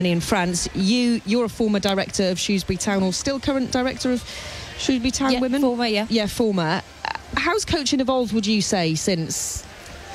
in France. You're a former director of Shrewsbury Town, or still current director of Shrewsbury Town Women? Former, yeah. Yeah, former. How's coaching evolved, would you say, since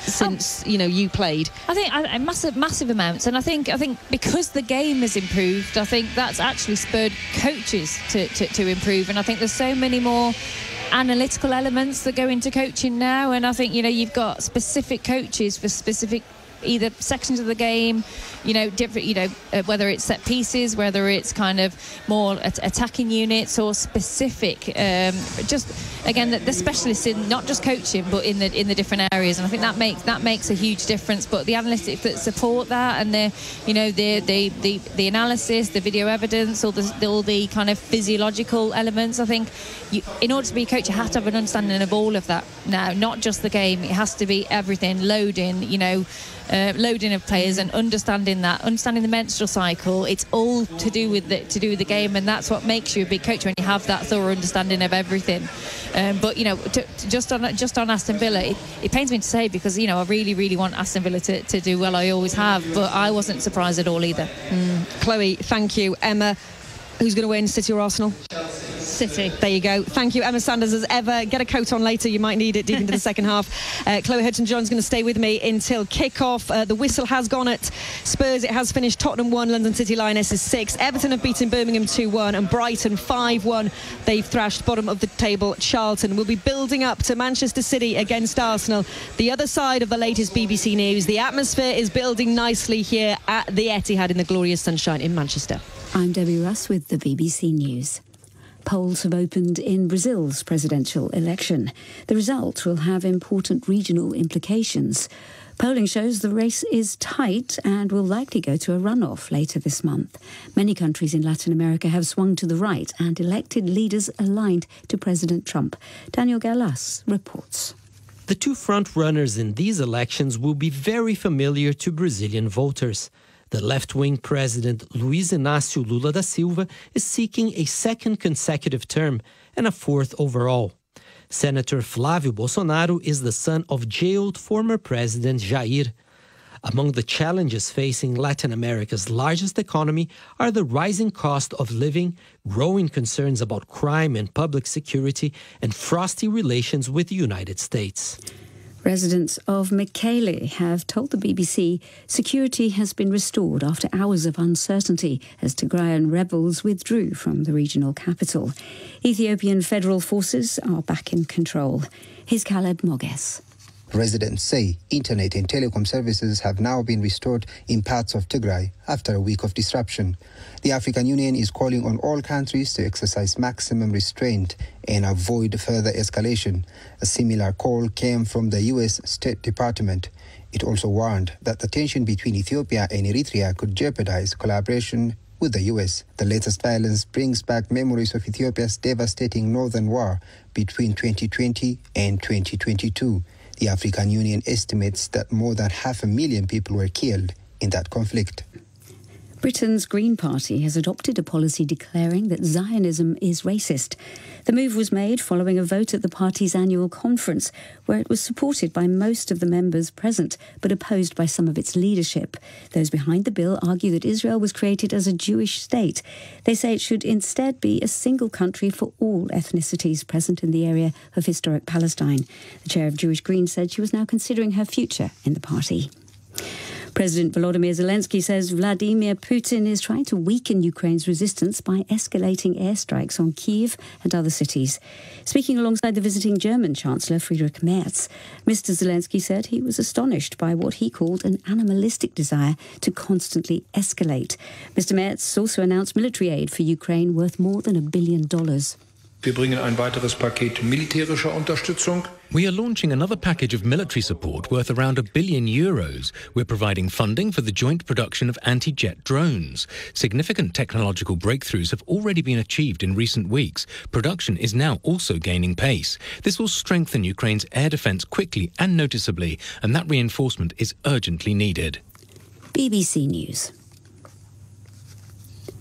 you played? I think massive amounts, and I think because the game has improved, I think that's actually spurred coaches to improve, and I think there's so many more analytical elements that go into coaching now, and I think you've got specific coaches for specific either sections of the game, different, whether it's set pieces, whether it's kind of more attacking units or specific, just again the specialists in not just coaching but in the different areas, and I think that makes a huge difference. But the analytics that support that, and the analysis, the video evidence, all the kind of physiological elements, I think in order to be a coach you have to have an understanding of all of that now, not just the game. It has to be everything, loading of players and understanding the menstrual cycle. It's all to do with the game, and that's what makes you a big coach, when you have that thorough understanding of everything. But just on Aston Villa, it pains me to say, because I really want Aston Villa to do well. I always have, but I wasn't surprised at all either. Chloe, thank you. Emma, who's going to win, City or Arsenal? City. There you go. Thank you, Emma Sanders. As ever, get a coat on later. You might need it deep into the second half. Chloe Hudson-John's going to stay with me until kick-off. The whistle has gone at Spurs. It has finished Tottenham 1, London City Lionesses 6. Everton have beaten Birmingham 2-1 and Brighton 5-1. They've thrashed bottom of the table Charlton. We'll be building up to Manchester City against Arsenal. The other side of the latest BBC news. The atmosphere is building nicely here at the Etihad in the glorious sunshine in Manchester. I'm Debbie Russ with the BBC News. Polls have opened in Brazil's presidential election. The result will have important regional implications. Polling shows the race is tight and will likely go to a runoff later this month. Many countries in Latin America have swung to the right and elected leaders aligned to President Trump. Daniel Gallas reports. The two front-runners in these elections will be very familiar to Brazilian voters. The left-wing president Luiz Inácio Lula da Silva is seeking a second consecutive term and a fourth overall. Senator Flávio Bolsonaro is the son of jailed former President Jair. Among the challenges facing Latin America's largest economy are the rising cost of living, growing concerns about crime and public security, and frosty relations with the United States. Residents of Mekelle have told the BBC security has been restored after hours of uncertainty as Tigrayan rebels withdrew from the regional capital. Ethiopian federal forces are back in control. Here's Caleb Moges. Residents say internet and telecom services have now been restored in parts of Tigray after a week of disruption. The African Union is calling on all countries to exercise maximum restraint and avoid further escalation. A similar call came from the U.S. State Department. It also warned that the tension between Ethiopia and Eritrea could jeopardize collaboration with the U.S. The latest violence brings back memories of Ethiopia's devastating northern war between 2020 and 2022. The African Union estimates that more than 500,000 people were killed in that conflict. Britain's Green Party has adopted a policy declaring that Zionism is racist. The move was made following a vote at the party's annual conference, where it was supported by most of the members present, but opposed by some of its leadership. Those behind the bill argue that Israel was created as a Jewish state. They say it should instead be a single country for all ethnicities present in the area of historic Palestine. The chair of Jewish Green said she was now considering her future in the party. President Volodymyr Zelensky says Vladimir Putin is trying to weaken Ukraine's resistance by escalating airstrikes on Kyiv and other cities. Speaking alongside the visiting German Chancellor Friedrich Merz, Mr. Zelensky said he was astonished by what he called an animalistic desire to constantly escalate. Mr. Merz also announced military aid for Ukraine worth more than $1 billion. Wir bringen ein weiteres Paket militärischer Unterstützung. We are launching another package of military support worth around €1 billion. We're providing funding for the joint production of anti-jet drones. Significant technological breakthroughs have already been achieved in recent weeks. Production is now also gaining pace. This will strengthen Ukraine's air defence quickly and noticeably, and that reinforcement is urgently needed. BBC News.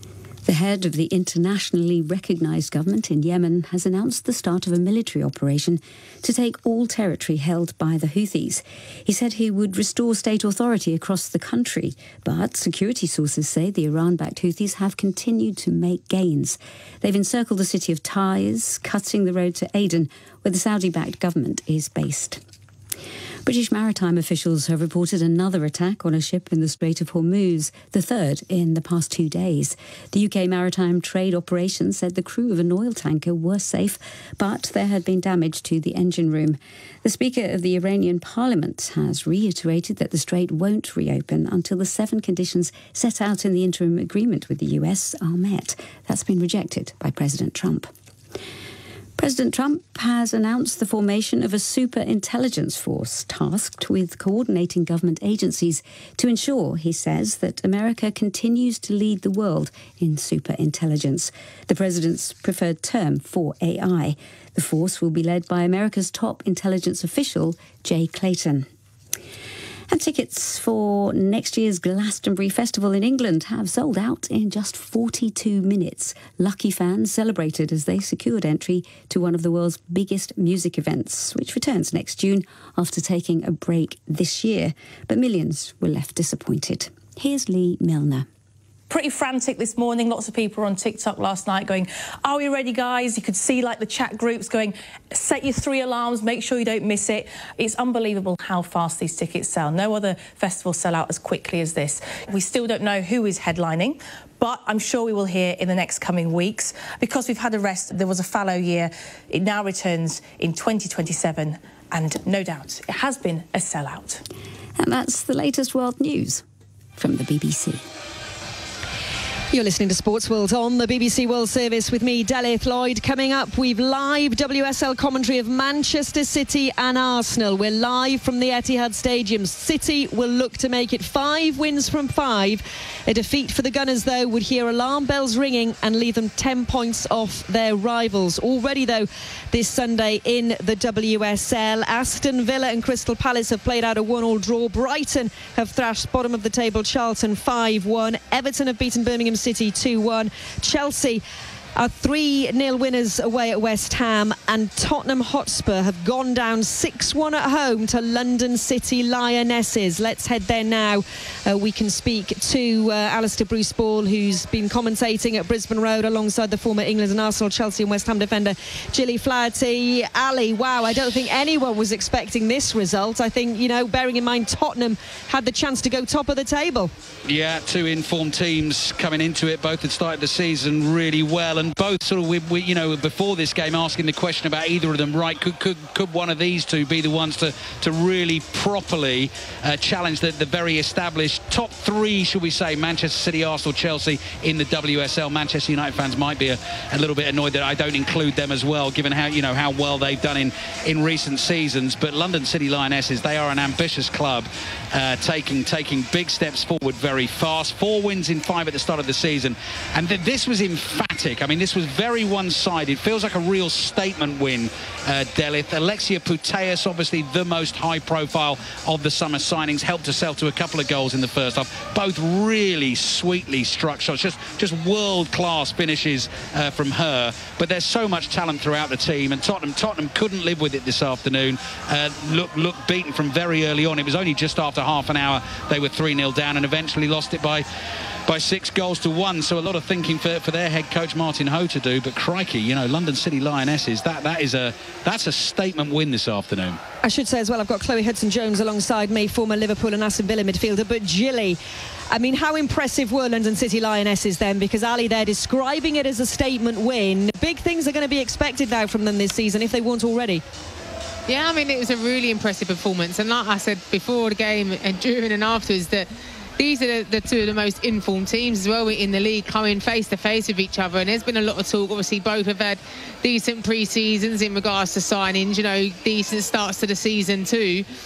The head of the internationally recognised government in Yemen has announced the start of a military operation to take all territory held by the Houthis. He said he would restore state authority across the country, but security sources say the Iran-backed Houthis have continued to make gains. They've encircled the city of Taiz, cutting the road to Aden, where the Saudi-backed government is based. British maritime officials have reported another attack on a ship in the Strait of Hormuz, the third in the past 2 days. The UK Maritime Trade Operation said the crew of an oil tanker were safe, but there had been damage to the engine room. The Speaker of the Iranian Parliament has reiterated that the strait won't reopen until the 7 conditions set out in the interim agreement with the US are met. That's been rejected by President Trump. President Trump has announced the formation of a super-intelligence force tasked with coordinating government agencies to ensure, he says, that America continues to lead the world in super-intelligence, the president's preferred term for AI. The force will be led by America's top intelligence official, Jay Clayton. And tickets for next year's Glastonbury Festival in England have sold out in just 42 minutes. Lucky fans celebrated as they secured entry to one of the world's biggest music events, which returns next June after taking a break this year. But millions were left disappointed. Here's Lee Milner. Pretty frantic this morning. Lots of people were on TikTok last night going, "Are we ready, guys?" You could see like the chat groups going, "Set your 3 alarms, make sure you don't miss it." It's unbelievable how fast these tickets sell. No other festival sell out as quickly as this. We still don't know who is headlining, but I'm sure we will hear in the next coming weeks. Because we've had a rest, there was a fallow year. It now returns in 2027, and no doubt it has been a sellout. And that's the latest world news from the BBC. You're listening to Sports World on the BBC World Service with me, Delith Lloyd. Coming up, we've live WSL commentary of Manchester City and Arsenal. We're live from the Etihad Stadium. City will look to make it 5 wins from 5. A defeat for the Gunners, though, would hear alarm bells ringing and leave them 10 points off their rivals. Already, though, this Sunday in the WSL, Aston Villa and Crystal Palace have played out a 1-1 draw. Brighton have thrashed bottom of the table Charlton 5-1. Everton have beaten Birmingham City 2-1. Chelsea are 3-0 winners away at West Ham, and Tottenham Hotspur have gone down 6-1 at home to London City Lionesses. Let's head there now. We can speak to Alistair Bruce-Ball, who's been commentating at Brisbane Road alongside the former England and Arsenal, Chelsea and West Ham defender Gilly Flaherty. Ali, wow, I don't think anyone was expecting this result. I think, you know, bearing in mind Tottenham had the chance to go top of the table. Yeah, 2 informed teams coming into it. Both had started the season really well, and both sort of, we you know, before this game asking the question about either of them, right, could one of these two be the ones to really properly challenge the very established top 3, should we say, Manchester City, Arsenal, Chelsea in the WSL. Manchester United fans might be a little bit annoyed that I don't include them as well, given how, you know, how well they've done in recent seasons. But London City Lionesses, they are an ambitious club, taking big steps forward very fast. 4 wins in 5 at the start of the season, and this was emphatic. I mean, this was very one-sided. Feels like a real statement win, Delith. Alexia Putellas, obviously the most high-profile of the summer signings, helped herself to a couple of goals in the first half. Both really sweetly struck shots, just world-class finishes from her. But there's so much talent throughout the team, and Tottenham couldn't live with it this afternoon. Looked beaten from very early on. It was only just after half an hour they were 3-0 down, and eventually lost it by 6-1. So a lot of thinking for their head coach Martin Ho to do. But crikey, you know, London City Lionesses, that's a statement win this afternoon. I should say as well, I've got Chloe Hudson-Jones alongside me, former Liverpool and Aston Villa midfielder. But Gilly, I mean, how impressive were London City Lionesses then? Because Ali, they're describing it as a statement win. Big things are going to be expected now from them this season, if they weren't already. Yeah, I mean, it was a really impressive performance. And like I said before the game and during and afterwards, that these are the 2 of the most informed teams as well in the league, coming face to face with each other. And there's been a lot of talk. Obviously, both have had decent pre-seasons in regards to signings, you know, decent starts to the season too.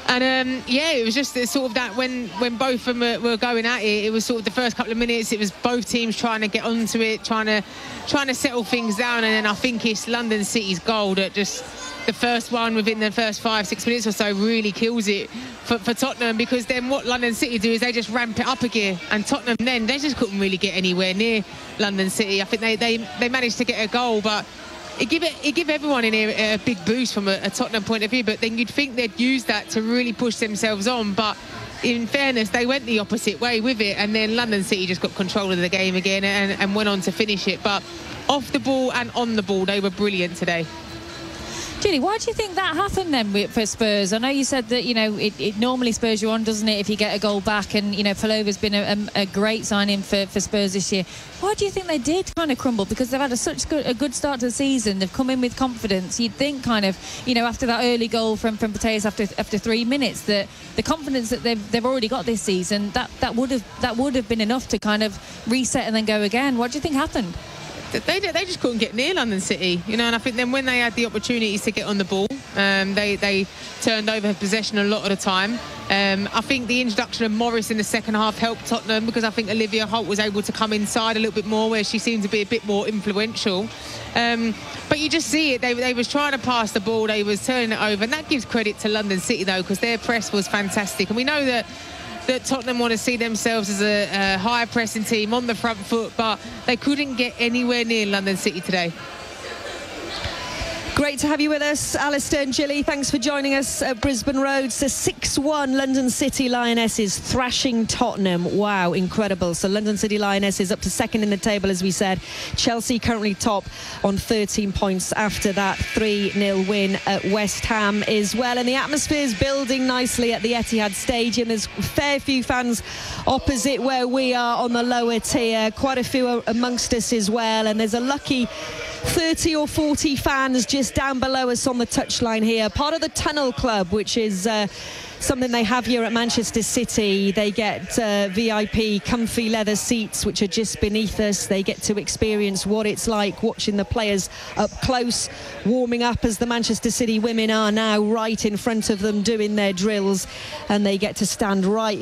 And it was just sort of that when both of them were going at it, it was sort of the first couple of minutes, it was both teams trying to get onto it, trying to settle things down, and then I think it's London City's goal that just the first one within the first 5-6 minutes or so really kills it for Tottenham, because then what London City do is they just ramp it up a gear, and Tottenham then they just couldn't really get anywhere near London City. I think they managed to get a goal, but it give everyone in here a big boost from a Tottenham point of view, but then you'd think they'd use that to really push themselves on, but in fairness they went the opposite way with it, and then London City just got control of the game again and went on to finish it. But off the ball and on the ball they were brilliant today. Julie, why do you think that happened then for Spurs? I know you said that, it normally spurs you on, doesn't it, if you get a goal back, and, Palova's been a great signing for Spurs this year. Why do you think they did kind of crumble? Because they've had a good start to the season. They've come in with confidence. You'd think kind of, after that early goal from Putellas after 3 minutes, that the confidence that they've already got this season, that would have been enough to kind of reset and then go again. What do you think happened? They just couldn't get near London City, and I think then when they had the opportunities to get on the ball, they turned over possession a lot of the time. I think the introduction of Morris in the second half helped Tottenham, because I think Olivia Holt was able to come inside a little bit more, where she seemed to be a bit more influential. But you just see it, they was trying to pass the ball, they was turning it over, and that gives credit to London City though, because their press was fantastic, and we know that Tottenham want to see themselves as a higher pressing team on the front foot, but they couldn't get anywhere near London City today. Great to have you with us, Alistair and Gilly. Thanks for joining us at Brisbane Road. So 6-1 London City Lionesses thrashing Tottenham. Wow, incredible. So London City Lionesses up to second in the table, as we said. Chelsea currently top on 13 points after that 3-0 win at West Ham as well. And the atmosphere is building nicely at the Etihad Stadium. There's a fair few fans opposite where we are on the lower tier. Quite a few amongst us as well. And there's a lucky 30 or 40 fans just down below us on the touchline here, part of the Tunnel Club, which is something they have here at Manchester City. They get VIP comfy leather seats which are just beneath us. They get to experience what it's like watching the players up close, warming up as the Manchester City women are now right in front of them doing their drills, and they get to stand right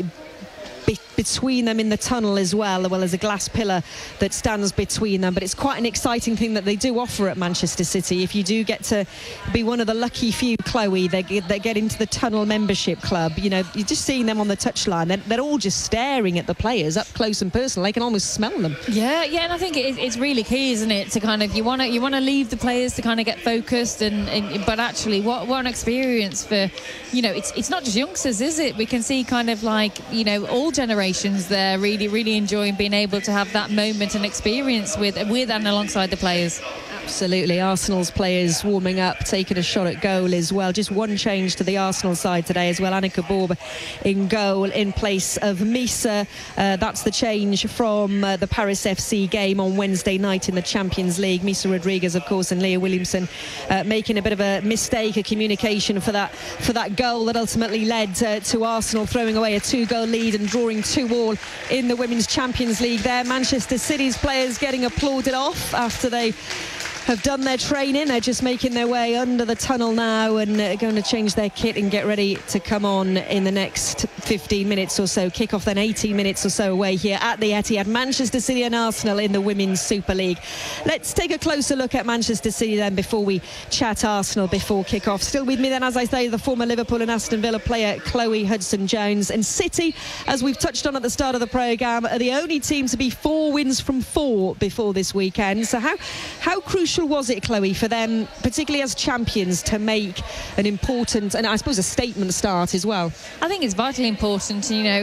between them in the tunnel as well as a glass pillar that stands between them. But it's quite an exciting thing that they do offer at Manchester City. If you do get to be one of the lucky few, Chloe, they get into the Tunnel membership club, you're just seeing them on the touchline. They're all just staring at the players up close and personal. They can almost smell them. Yeah, and I think it's really key, isn't it, to kind of you want to leave the players to kind of get focused, but actually what an experience for it's not just youngsters, is it? We can see kind of like all generations there really enjoying being able to have that moment and experience with and alongside the players. Absolutely. Arsenal's players warming up, taking a shot at goal as well. Just one change to the Arsenal side today as well. Annika Borb in goal in place of Misa. That's the change from the Paris FC game on Wednesday night in the Champions League. Misa Rodriguez, of course, and Leah Williamson making a bit of a mistake, a communication for that goal that ultimately led to Arsenal throwing away a 2-goal lead and drawing 2-2 in the Women's Champions League there. Manchester City's players getting applauded off after they have done their training. They're just making their way under the tunnel now and going to change their kit and get ready to come on in the next 15 minutes or so. Kick off then 18 minutes or so away here at the Etihad. Manchester City and Arsenal in the Women's Super League. Let's take a closer look at Manchester City then before we chat Arsenal before kick-off. Still with me then, as I say, the former Liverpool and Aston Villa player Chloe Hudson-Jones. And City, as we've touched on at the start of the programme, are the only team to be 4 wins from 4 before this weekend. So how crucial was it, Chloe, for them, particularly as champions, to make an important and I suppose a statement start as well? I think it's vitally important.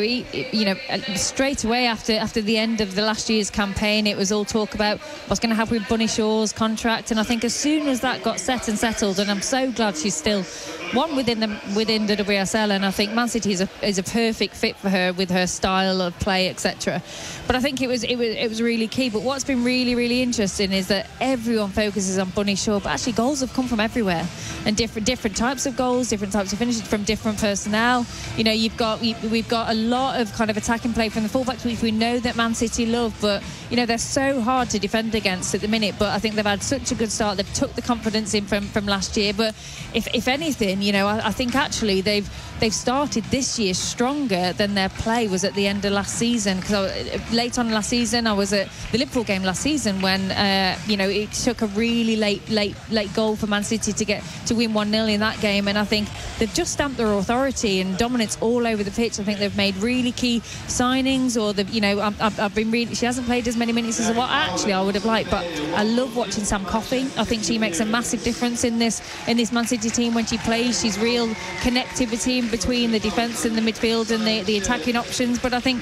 Straight away after the end of the last year's campaign, it was all talk about what's going to happen with Bunny Shaw's contract, and I think as soon as that got set and settled, and I'm so glad she's still one within the WSL, and I think Man City is a perfect fit for her with her style of play, etc. But I think it was really key. But what's been really interesting is that everyone focuses on Bunny Shaw, but actually goals have come from everywhere, and different types of goals, different types of finishes from different personnel. We've got a lot of kind of attacking play from the fullbacks, which we know that Man City love, but they're so hard to defend against at the minute. But I think they've had such a good start. They've took the confidence in from last year. But if anything, I think actually they've started this year stronger than their play was at the end of last season. Because late on last season, I was at the Liverpool game last season when it took a really late goal for Man City to win 1-0 in that game, and I think they've just stamped their authority and dominance all over the pitch. I think they've made really key signings, or I've been really. She hasn't played as many minutes as what actually I would have liked, but I love watching Sam Coffey. I think she makes a massive difference in this Man City team when she plays. She's real connectivity between the defence and the midfield and the attacking options. But I think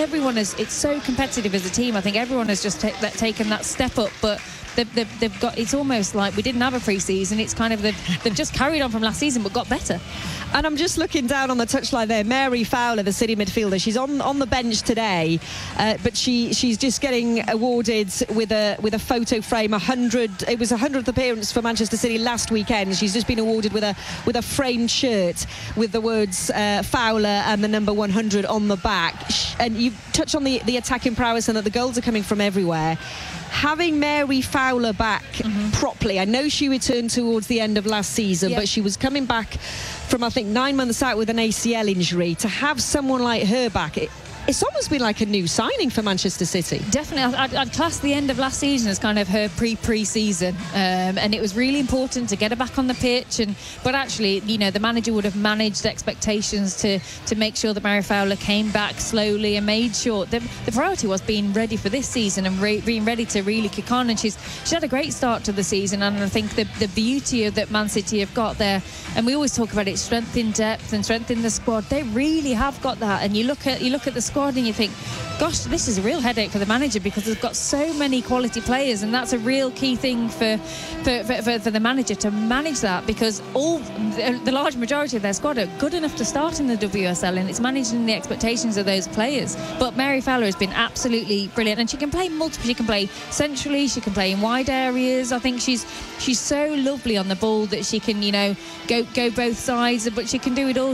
it's so competitive as a team. I think everyone has just taken that step up, but they've got, it's almost like we didn't have a pre-season. It's kind of they've just carried on from last season but got better. And I'm just looking down on the touchline there. Mary Fowler, the City midfielder, she's on the bench today, but she's just getting awarded with a photo frame. It was 100th appearance for Manchester City last weekend. She's just been awarded with a framed shirt with the words Fowler and the number 100 on the back. And you touched on the attacking prowess and that the goals are coming from everywhere. Having Mary Fowler back properly, I know she returned towards the end of last season, but she was coming back from, I think, 9 months out with an ACL injury. To have someone like her back, it's almost been like a new signing for Manchester City. Definitely. I'd class the end of last season as kind of her pre-season, and it was really important to get her back on the pitch. But actually, the manager would have managed expectations to make sure that Mary Fowler came back slowly and made sure the priority was being ready for this season and being ready to really kick on. And she's had a great start to the season, and I think the beauty of that Man City have got there, and we always talk about it, strength in depth and strength in the squad. They really have got that. And you look at the squad and you think, gosh, this is a real headache for the manager, because they've got so many quality players, and that's a real key thing for the manager to manage that, because the large majority of their squad are good enough to start in the WSL, and it's managing the expectations of those players. But Mary Fowler has been absolutely brilliant, and she can play multiple. She can play centrally, she can play in wide areas. I think she's so lovely on the ball that she can go both sides, but she can do it all.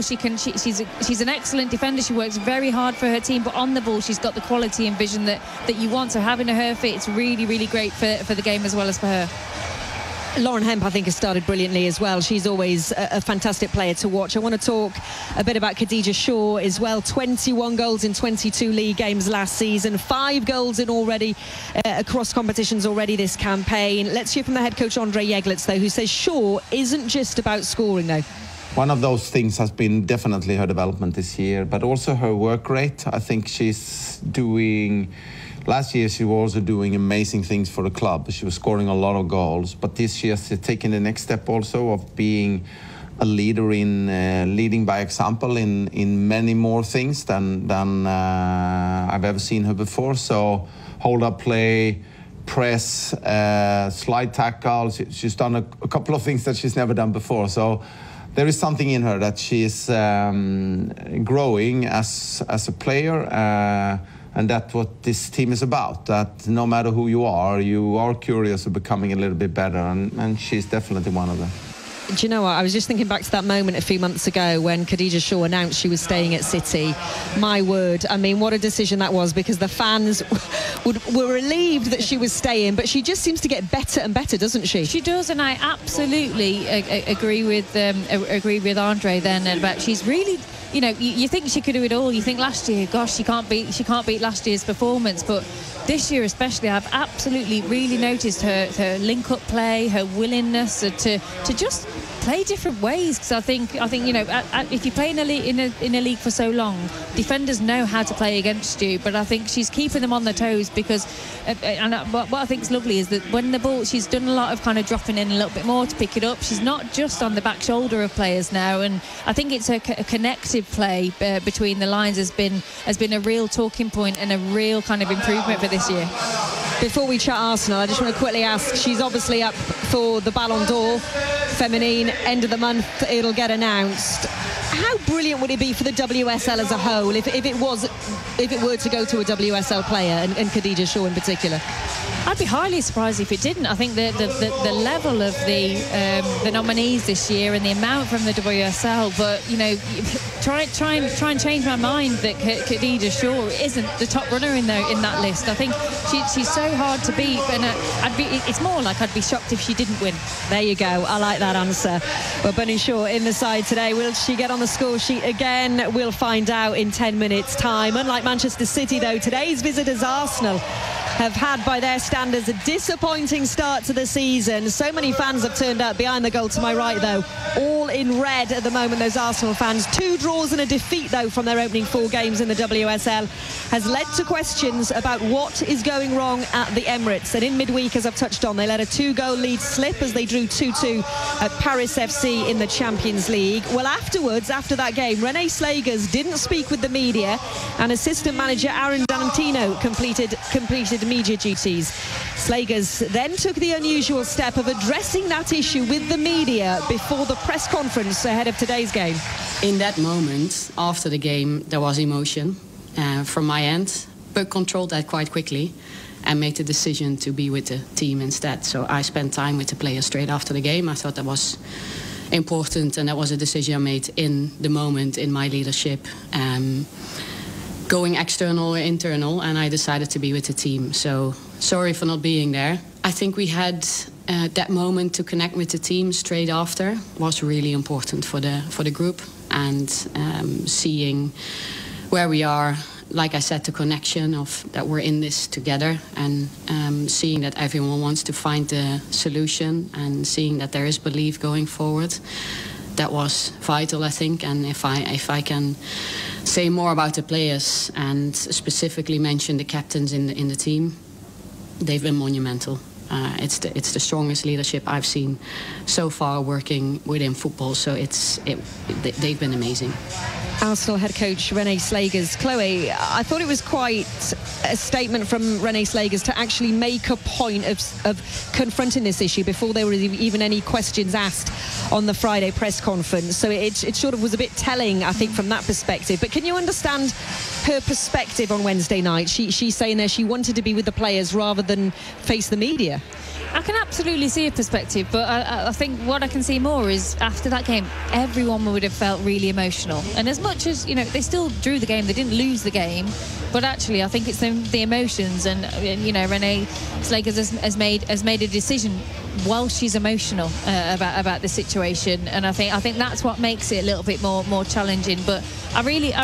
She's an excellent defender. She works very hard for her team, but on the ball she's got the quality and vision that you want. So having her fit, it's really, really great for the game as well as for her. Lauren Hemp, I think, has started brilliantly as well. She's always a fantastic player to watch. I want to talk a bit about Khadija Shaw as well. 21 goals in 22 league games last season, 5 goals in already across competitions already this campaign. Let's hear from the head coach Andre Yeglitz, though, who says Shaw isn't just about scoring, though. One of those things has been definitely her development this year, but also her work rate. I think she's doing... Last year she was also doing amazing things for the club. She was scoring a lot of goals, but this year she's taken the next step also of being a leader in leading by example in many more things than I've ever seen her before. So hold-up play, press, slide tackle. She's done a couple of things that she's never done before. So there is something in her that she's growing as a player. And that's what this team is about, that no matter who you are curious of becoming a little bit better, and she's definitely one of them. Do you know what? I was just thinking back to that moment a few months ago when Khadija Shaw announced she was staying at City. My word, I mean, what a decision that was, because the fans were relieved that she was staying, but she just seems to get better and better, doesn't she? She does, and I absolutely agree with Andre then about she's really... you think she could do it all. You think last year, gosh, she can't beat last year's performance. But this year especially, I've absolutely really noticed her link-up play, her willingness to just play different ways. Because I think if you play in a league for so long, defenders know how to play against you. But I think she's keeping them on their toes, because what I think is lovely is that when the ball, she's done a lot of kind of dropping in a little bit more to pick it up. She's not just on the back shoulder of players now, and I think it's a connective play between the lines has been a real talking point and a real kind of improvement for this year. Before we chat Arsenal, I just want to quickly ask, she's obviously up for the Ballon d'Or Feminine, end of the month it'll get announced. How brilliant would it be for the WSL as a whole if it were to go to a WSL player, and Khadija Shaw in particular? I'd be highly surprised if it didn't. I think the level of the nominees this year and the amount from the WSL, but try and change my mind that Khadija Shaw isn't the top runner in that list. I think she's so hard to beat, and it's more like I'd be shocked if she didn't win. There you go. I like that answer. Well, Bunny Shaw in the side today. Will she get on the score sheet again? We'll find out in 10 minutes' time. Unlike Manchester City, though, today's visitors Arsenal have had, by their standards, a disappointing start to the season. So many fans have turned up behind the goal to my right, though, all in red at the moment, those Arsenal fans. 2 draws and a defeat, though, from their opening 4 games in the WSL has led to questions about what is going wrong at the Emirates. And in midweek, as I've touched on, they let a 2-goal lead slip as they drew 2-2 at Paris FC in the Champions League. Well, afterwards, after that game, Renee Slagers didn't speak with the media, and assistant manager Aaron D'Antino completed media duties. Slagers then took the unusual step of addressing that issue with the media before the press conference ahead of today's game. In that moment, after the game, there was emotion from my end, but controlled that quite quickly and made the decision to be with the team instead. So I spent time with the players straight after the game. I thought that was important, and that was a decision I made in the moment in my leadership. Going external or internal, and I decided to be with the team. So sorry for not being there. I think we had that moment to connect with the team straight after was really important for the group, and seeing where we are. Like I said, the connection of that we're in this together, and seeing that everyone wants to find the solution, and seeing that there is belief going forward. That was vital, I think. And if I can say more about the players and specifically mention the captains in the team, they've been monumental. It's the strongest leadership I've seen so far working within football. So they've been amazing. Arsenal head coach Renee Slagers. Chloe, I thought it was quite a statement from Renee Slagers to actually make a point of confronting this issue before there were even any questions asked on the Friday press conference. So it sort of was a bit telling, I think, from that perspective. But can you understand her perspective on Wednesday night? She's saying there she wanted to be with the players rather than face the media. I can absolutely see a perspective, but I think what I can see more is after that game, everyone would have felt really emotional. And as much as, they still drew the game, they didn't lose the game, but actually I think it's the emotions, and Renee Slagers has made a decision while she's emotional about the situation, and I think that's what makes it a little bit more challenging. But I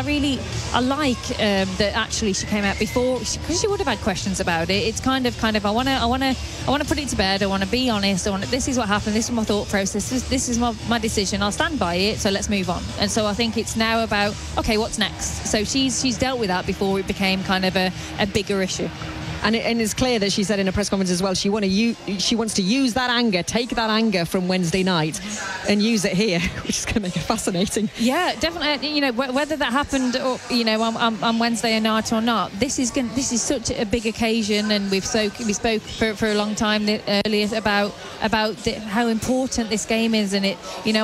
like that actually she came out before, because she would have had questions about it. It's kind of I want to put it to bed. I want to be honest. This is what happened. This is my thought process. This is my decision. I'll stand by it. So let's move on. And so I think it's now about, okay, what's next? So she's dealt with that before it became kind of a bigger issue. And it's clear that she said in a press conference as well, she wants to use that anger, take that anger from Wednesday night and use it here, which is going to make it fascinating. Yeah, definitely. Whether that happened or, on Wednesday night or not, this is such a big occasion, and we spoke for a long time earlier about how important this game is, and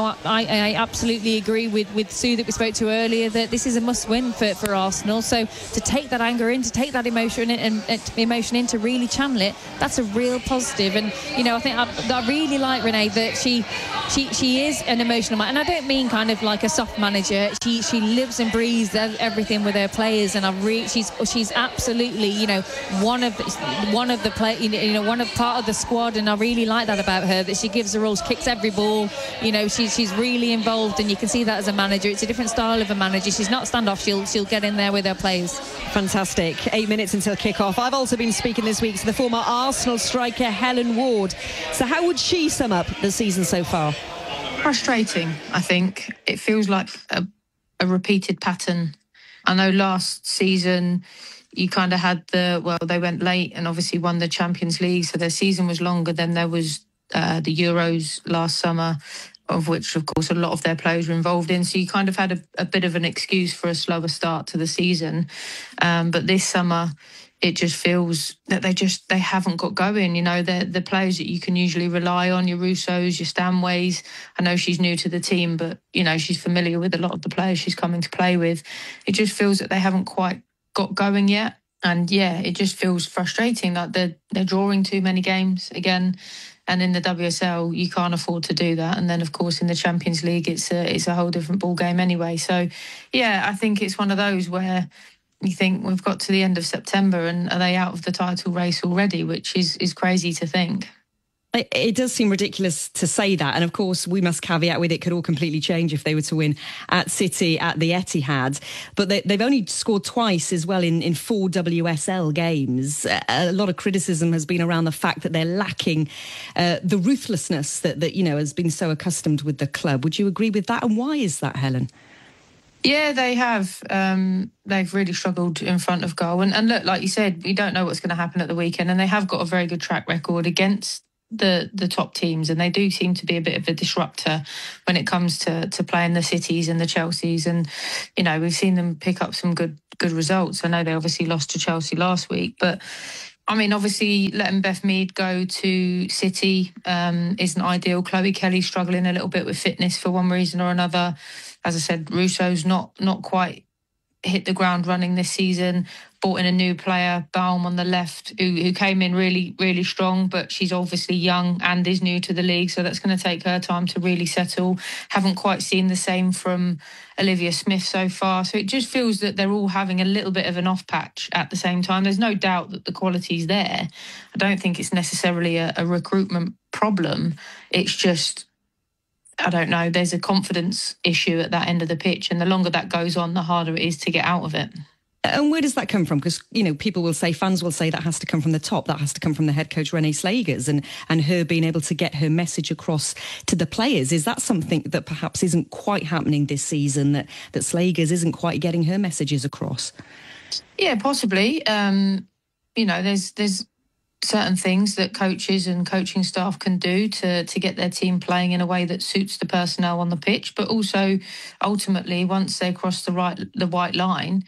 I absolutely agree with Sue that we spoke to earlier, that this is a must-win for Arsenal. So to take that anger in, to take that emotion in, to really channel it, that's a real positive. And I think I really like Renee, that she is an emotional man, and I don't mean kind of like a soft manager. She lives and breathes everything with her players, and she's absolutely one of the play, one of part of the squad, and I really like that about her, that she gives the rules, kicks every ball. She's really involved, and you can see that as a manager. It's a different style of a manager. She's not standoff. She'll get in there with her players. Fantastic. 8 minutes until kick-off. I've also been speaking this week to the former Arsenal striker Helen Ward. So how would she sum up the season so far? Frustrating, I think. It feels like a repeated pattern. I know last season you kind of had they went late and obviously won the Champions League, so their season was longer. Then there was the Euros last summer, of which, of course, a lot of their players were involved in. So you kind of had a bit of an excuse for a slower start to the season. But this summer, it just feels that they haven't got going. The players that you can usually rely on, your Russos, your Stanways. I know she's new to the team, but, she's familiar with a lot of the players she's coming to play with. It just feels that they haven't quite got going yet. And, yeah, it just feels frustrating. Like they're drawing too many games again. And in the WSL, you can't afford to do that. And then, of course, in the Champions League, it's a whole different ball game anyway. So, yeah, I think it's one of those where you think we've got to the end of September and are they out of the title race already, which is crazy to think. It does seem ridiculous to say that. And of course, we must caveat with it could all completely change if they were to win at City at the Etihad. But they've only scored twice as well in 4 WSL games. A lot of criticism has been around the fact that they're lacking the ruthlessness that has been so accustomed with the club. Would you agree with that? And why is that, Helen? Yeah, they have. They've really struggled in front of goal. And look, like you said, we don't know what's going to happen at the weekend. And they have got a very good track record against the top teams, and they do seem to be a bit of a disruptor when it comes to playing the Cities and the Chelseas. And we've seen them pick up some good results. I know they obviously lost to Chelsea last week, but I mean, obviously letting Beth Mead go to City isn't ideal. Chloe Kelly's struggling a little bit with fitness for one reason or another. As I said, Russo's not quite hit the ground running this season. Brought in a new player, Baum on the left, who came in really, really strong, but she's obviously young and is new to the league, so that's going to take her time to really settle. Haven't quite seen the same from Olivia Smith so far, so it just feels that they're all having a little bit of an off patch at the same time. There's no doubt that the quality's there. I don't think it's necessarily a recruitment problem. It's just, I don't know, there's a confidence issue at that end of the pitch, and the longer that goes on, the harder it is to get out of it. And where does that come from? Because, people will say, fans will say that has to come from the top. That has to come from the head coach, Renee Slagers, and her being able to get her message across to the players. Is that something that perhaps isn't quite happening this season, that Slagers isn't quite getting her messages across? Yeah, possibly. There's certain things that coaches and coaching staff can do to get their team playing in a way that suits the personnel on the pitch. But also, ultimately, once they cross the white line,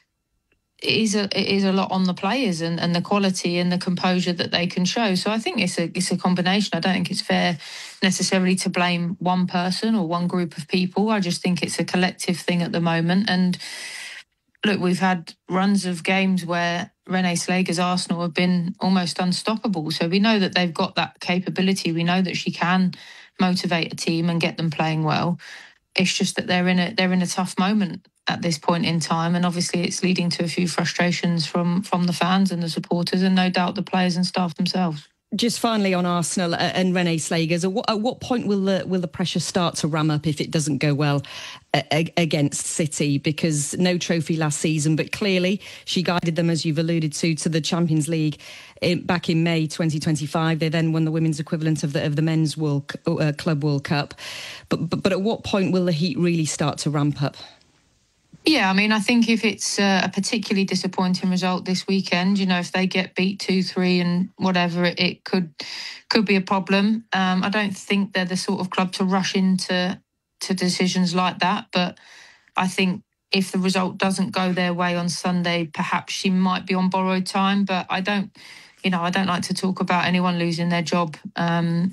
it is a lot on the players and the quality and the composure that they can show. So I think it's a combination. I don't think it's fair necessarily to blame one person or one group of people. I just think it's a collective thing at the moment. And look, we've had runs of games where Renee Slagers' Arsenal have been almost unstoppable. So we know that they've got that capability. We know that she can motivate a team and get them playing well. It's just that they're in a tough moment at this point in time, and obviously it's leading to a few frustrations from the fans and the supporters, and no doubt the players and staff themselves. Just finally on Arsenal and Renee Slagers, at what point will the pressure start to ram up if it doesn't go well against City? Because no trophy last season, but clearly she guided them, as you've alluded to the Champions League back in May 2025. They then won the women's equivalent of the men's Club World Cup. But at what point will the heat really start to ramp up? Yeah, I mean, I think if it's a particularly disappointing result this weekend, if they get beat 2-3 and whatever, it could be a problem. I don't think they're the sort of club to rush into decisions like that. But I think if the result doesn't go their way on Sunday, perhaps she might be on borrowed time. But I don't like to talk about anyone losing their job. And,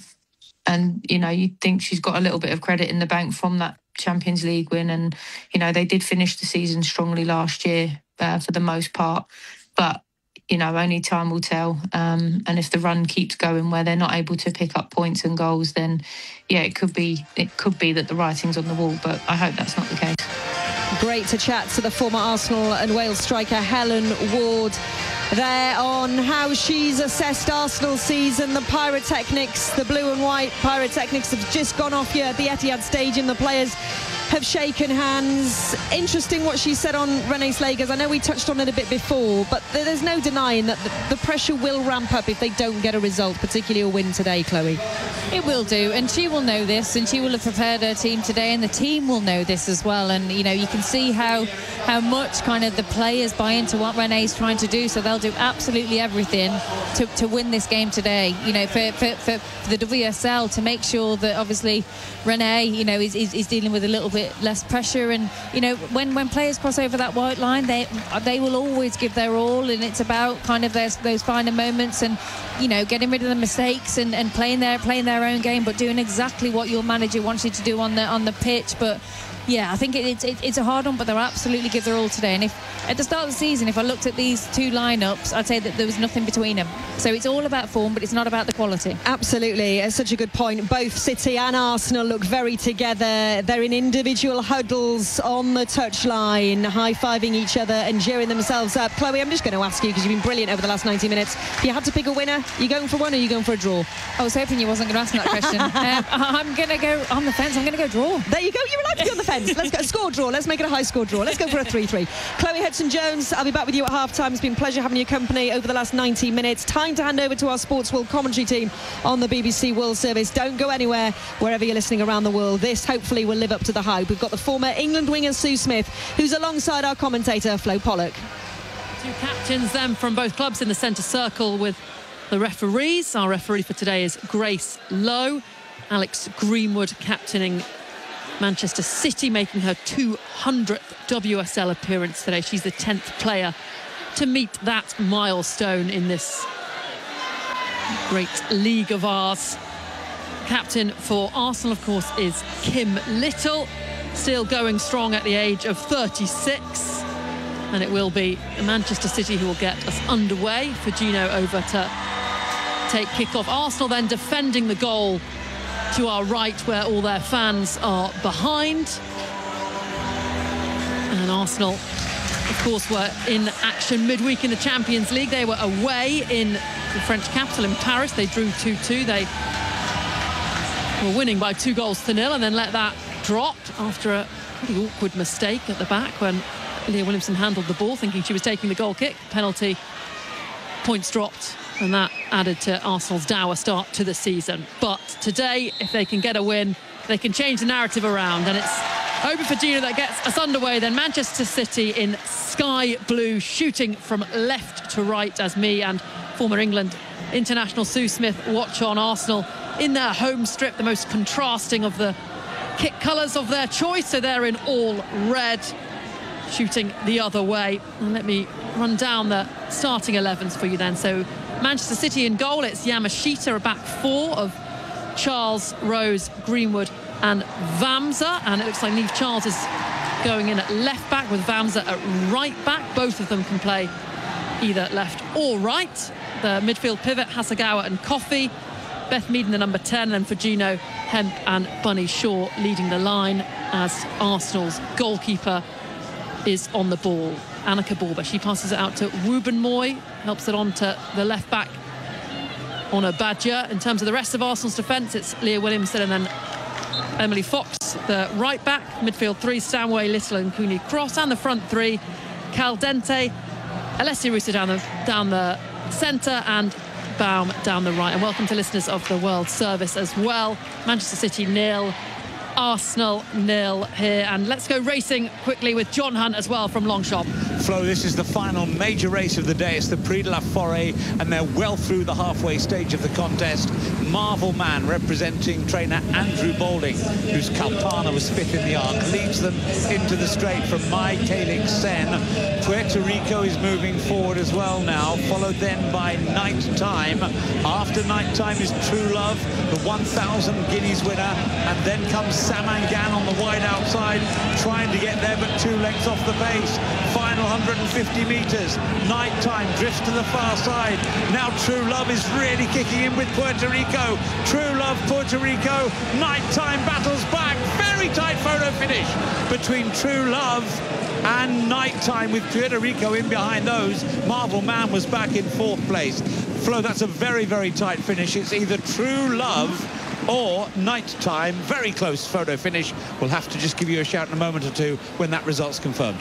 you'd think she's got a little bit of credit in the bank from that Champions League win, and they did finish the season strongly last year for the most part, but only time will tell, and if the run keeps going where they're not able to pick up points and goals, then it could be that the writing's on the wall, but I hope that's not the case. Great to chat to the former Arsenal and Wales striker Helen Ward there on how she's assessed Arsenal's season. The Pyrotechnics, the blue and white Pyrotechnics, have just gone off here at the Etihad Stadium. The players have shaken hands. Interesting what she said on Renee Slagers. I know we touched on it a bit before, but there's no denying that the pressure will ramp up if they don't get a result, particularly a win today, Chloe. It will do, and she will know this, and she will have prepared her team today, and the team will know this as well. And you can see how much kind of the players buy into what Renee's trying to do, so they'll do absolutely everything to win this game today. For the WSL, to make sure that obviously Renee is dealing with a little bit less pressure, and when players cross over that white line, they will always give their all, and it's about kind of those finer moments, and getting rid of the mistakes and playing their own game, but doing exactly what your manager wants you to do on the pitch. But Yeah, I think it's a hard one, but they'll absolutely give their all today. And if at the start of the season, if I looked at these two lineups, I'd say that there was nothing between them. So it's all about form, but it's not about the quality. Absolutely, it's such a good point. Both City and Arsenal look very together. They're in individual huddles on the touchline, high-fiving each other and cheering themselves up. Chloe, I'm just going to ask you, because you've been brilliant over the last 90 minutes. If you had to pick a winner, are you going for one or are you going for a draw? I was hoping you wasn't going to ask me that question. I'm going to go on the fence. I'm going to go draw. There you go. You're allowed to be on the fence. Let's go score draw. Let's make it a high score draw. Let's go for a 3-3. Chloe Hudson-Jones, I'll be back with you at half-time. It's been a pleasure having your company over the last 90 minutes. Time to hand over to our Sports World commentary team on the BBC World Service. Don't go anywhere wherever you're listening around the world. This hopefully will live up to the hype. We've got the former England winger Sue Smith, who's alongside our commentator Flo Pollock. Two captains then from both clubs in the centre circle with the referees. Our referee for today is Grace Lowe. Alex Greenwood captaining Manchester City, making her 200th WSL appearance today. She's the 10th player to meet that milestone in this great league of ours. Captain for Arsenal, of course, is Kim Little, still going strong at the age of 36. And it will be Manchester City who will get us underway. For Gino over to take kick-off. Arsenal then defending the goal to our right, where all their fans are behind. And Arsenal, of course, were in action midweek in the Champions League. They were away in the French capital in Paris. They drew 2-2. They were winning by 2-0 and then let that drop after a pretty awkward mistake at the back when Leah Williamson handled the ball, thinking she was taking the goal kick. Penalty, points dropped, and that added to Arsenal's dour start to the season. But today, if they can get a win, they can change the narrative around, and it's over for Gino that gets us underway. Then Manchester City in sky blue, shooting from left to right, as me and former England international Sue Smith watch on. Arsenal in their home strip, the most contrasting of the kit colours of their choice, so they're in all red, shooting the other way. And let me run down the starting 11s for you then. So Manchester City in goal, it's Yamashita, a back four of Charles, Rose, Greenwood and Vamsa. And it looks like Niamh Charles is going in at left back with Vamsa at right back. Both of them can play either left or right. The midfield pivot, Hasegawa and Coffey. Beth Meaden, the number 10, and then for Gino, Hemp and Bunny Shaw leading the line as Arsenal's goalkeeper is on the ball. Annika Borber, she passes it out to Wubben-Moy, helps it on to the left back, Honor Badger. In terms of the rest of Arsenal's defence, it's Leah Williamson and then Emily Fox, the right back. Midfield three, Stanway, Little and Cooney Cross, and the front three, Caldente, Alessia Russo down the centre and Baum down the right. And welcome to listeners of the World Service as well. Manchester City 0, Arsenal 0 here. And let's go racing quickly with John Hunt as well from Longchamp. Flo, this is the final major race of the day. It's the Prix de la Forêt, and they're well through the halfway stage of the contest. Marvel Man, representing trainer Andrew Balding, whose Kalpana was fifth in the arc, leads them into the straight from Mai Kaling Sen. Puerto Rico is moving forward as well now, followed then by Night Time. After Night Time is True Love, the 1,000 guineas winner, and then comes Samangan on the wide outside, trying to get there, but 2 lengths off the pace. Final 150 metres. Night Time drifts to the far side. Now True Love is really kicking in with Puerto Rico. True Love, Puerto Rico. Night Time battles back. Very tight photo finish between True Love and Night Time, with Puerto Rico in behind those. Marvel Man was back in 4th place. Flo, that's a very, very tight finish. It's either True Love or Night Time. Very close photo finish. We'll have to just give you a shout in a moment or two when that result's confirmed.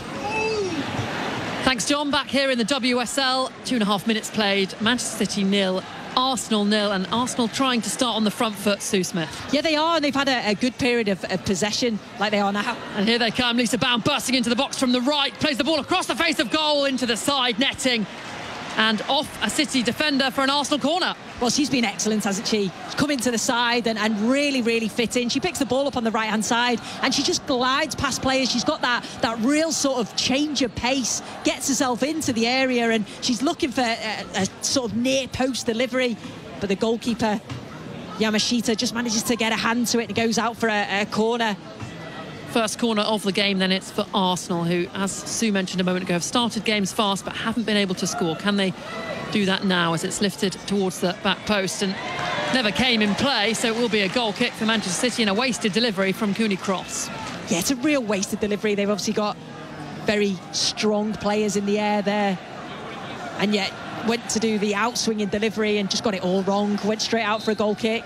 Thanks, John. Back here in the WSL, 2.5 minutes played. Manchester City 0, Arsenal 0, and Arsenal trying to start on the front foot, Sue Smith. Yeah, they are, and they've had a good period of possession like they are now. And here they come. Lisa Baum bursting into the box from the right, plays the ball across the face of goal into the side netting, and off a City defender for an Arsenal corner. Well, she's been excellent, hasn't she? She's come into the side and really, really fit in. She picks the ball up on the right-hand side and she just glides past players. She's got that real sort of change of pace, gets herself into the area, and she's looking for a sort of near-post delivery. But the goalkeeper, Yamashita, just manages to get a hand to it and goes out for a corner. first corner of the game, then it's for Arsenal, who, as Sue mentioned a moment ago, have started games fast but haven't been able to score. Can they do that now as it's lifted towards the back post and never came in play? So it will be a goal kick for Manchester City and a wasted delivery from Cooney Cross. Yeah, it's a real wasted delivery. They've obviously got very strong players in the air there, and yet went to do the outswinging delivery and just got it all wrong. Went straight out for a goal kick,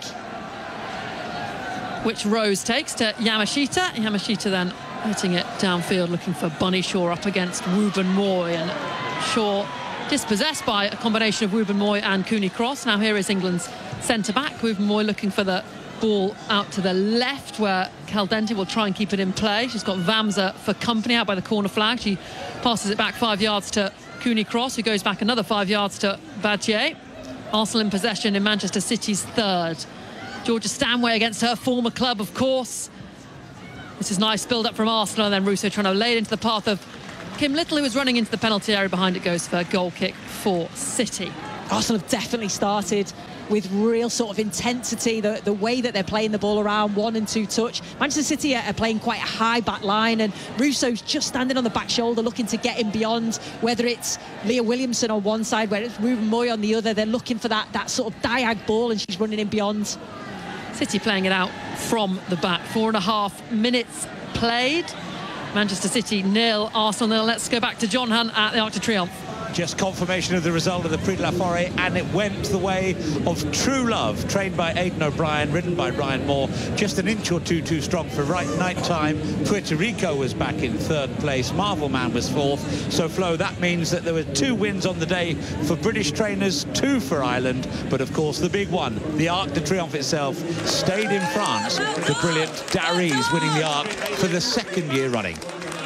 which Rose takes to Yamashita. Yamashita then hitting it downfield, looking for Bunny Shaw up against Ruben Moy, and Shaw dispossessed by a combination of Ruben Moy and Cooney Cross. Now here is England's centre-back, Ruben Moy, looking for the ball out to the left, where Caldente will try and keep it in play. She's got Vamsa for company out by the corner flag. She passes it back 5 yards to Cooney Cross, who goes back another 5 yards to Badier. Arsenal in possession in Manchester City's third. Georgia Stanway against her former club, of course. This is nice build-up from Arsenal, and then Russo trying to lay it into the path of Kim Little, who was running into the penalty area. Behind it goes for a goal kick for City. Arsenal have definitely started with real sort of intensity, the way that they're playing the ball around, 1 and 2 touch. Manchester City are playing quite a high back line, and Russo's just standing on the back shoulder looking to get in beyond, whether it's Leah Williamson on one side, whether it's Ruben Moy on the other. They're looking for that sort of diag ball, and she's running in beyond. City playing it out from the back. 4.5 minutes played. Manchester City 0, Arsenal 0. Let's go back to John Hunt at the Arc de Triomphe. Just confirmation of the result of the Prix de la Forêt, and it went the way of True Love, trained by Aidan O'Brien, ridden by Ryan Moore. Just an inch or two too strong for right night time. Puerto Rico was back in third place. Marvel Man was fourth. So, Flo, that means that there were 2 wins on the day for British trainers, 2 for Ireland. But, of course, the big one, the Arc de Triomphe itself, stayed in France. The brilliant Darys winning the Arc for the 2nd year running.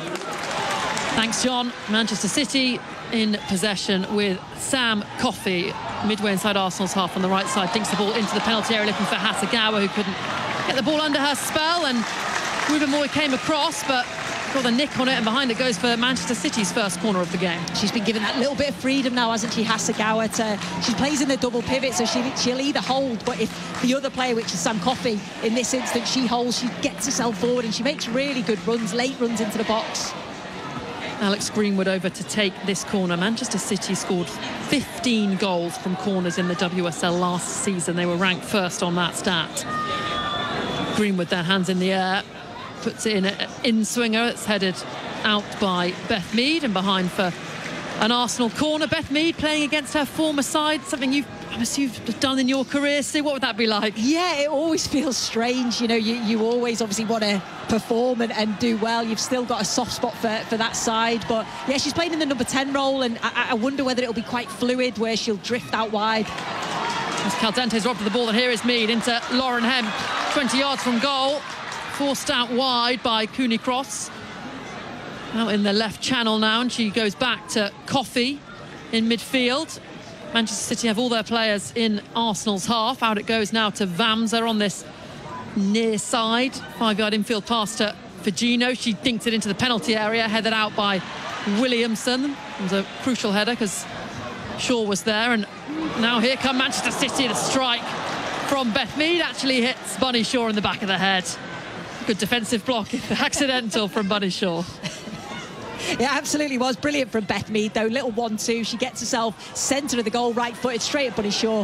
Thanks, John. Manchester City in possession with Sam Coffey midway inside Arsenal's half on the right side. Dinks the ball into the penalty area looking for Hasegawa, who couldn't get the ball under her spell, and Ruben Moy came across but got the nick on it, and behind it goes for Manchester City's first corner of the game. She's been given that little bit of freedom now, hasn't she, Hasegawa? She plays in the double pivot, so she'll either hold, but if the other player, which is Sam Coffey, in this instance, she holds, she gets herself forward, and she makes really good runs, late runs into the box. Alex Greenwood over to take this corner. Manchester City scored 15 goals from corners in the WSL last season. They were ranked first on that stat. Greenwood, their hands in the air, puts it in an in-swinger. It's headed out by Beth Mead, and behind for an Arsenal corner. Beth Mead playing against her former side, something you've done in your career, Sue. What would that be like? Yeah, it always feels strange. You know, you always obviously want to perform and do well. You've still got a soft spot for that side, but yeah, she's playing in the number 10 role, and I wonder whether it'll be quite fluid, where she'll drift out wide. As Caldente's robbed the ball, and here is Mead into Lauren Hemp, 20 yards from goal, forced out wide by Cooney Cross. Out in the left channel now, and she goes back to Coffey in midfield. Manchester City have all their players in Arsenal's half. Out it goes now to Vamsa on this near side. 5-yard infield pass to Figino. She dinks it into the penalty area, headed out by Williamson. It was a crucial header because Shaw was there. And now here come Manchester City. The strike from Beth Mead actually hits Bunny Shaw in the back of the head. Good defensive block, accidental from Bunny Shaw. It absolutely was. Brilliant from Beth Mead, though. Little 1-2. She gets herself centre of the goal, right-footed, straight at Bunny Shaw.